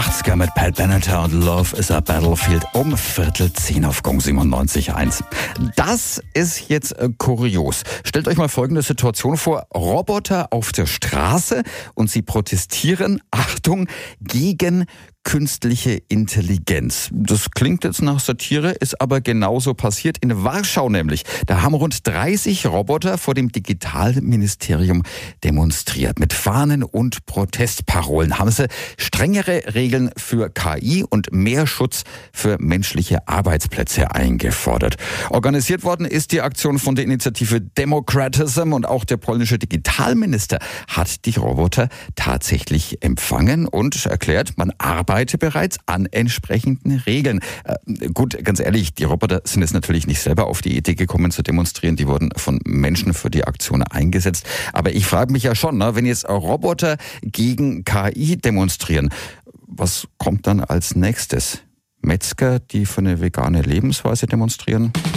80er mit Pat Benatar und Love is a Battlefield um 9:15 auf Gong 97.1. Das ist jetzt kurios. Stellt euch mal folgende Situation vor. Roboter auf der Straße und sie protestieren, Achtung, gegen künstliche Intelligenz. Das klingt jetzt nach Satire, ist aber genauso passiert. In Warschau nämlich. Da haben rund 30 Roboter vor dem Digitalministerium demonstriert. Mit Fahnen und Protestparolen haben sie strengere Regeln für KI und mehr Schutz für menschliche Arbeitsplätze eingefordert. Organisiert worden ist die Aktion von der Initiative Democratism und auch der polnische Digitalminister hat die Roboter tatsächlich empfangen und erklärt, man arbeite bereits an entsprechenden Regeln. Gut, ganz ehrlich, die Roboter sind jetzt natürlich nicht selber auf die Idee gekommen zu demonstrieren. Die wurden von Menschen für die Aktion eingesetzt. Aber ich frage mich ja schon, wenn jetzt Roboter gegen KI demonstrieren, was kommt dann als nächstes? Metzger, die für eine vegane Lebensweise demonstrieren?